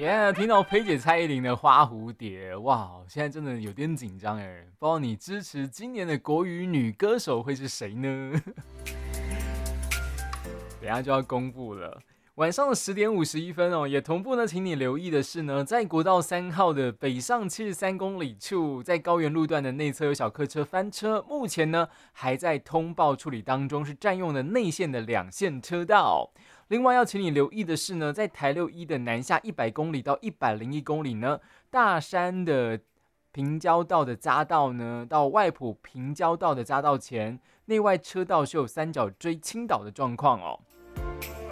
听到佩姐蔡依林的花蝴蝶，哇，现在真的有点紧张哎，不知道你支持今年的国语女歌手会是谁呢？等一下就要公布了。晚上的10:51哦，也同步呢，请你留意的是呢，在国道3号的北上73公里处，在高原路段的内侧有小客车翻车，目前呢还在通报处理当中，是占用了内线的2线车道。另外要请你留意的是呢，在台6一的南下100公里到101公里呢，大山的平交道的匝道呢，到外埔平交道的匝道前，内外车道是有三角锥倾倒的状况哦。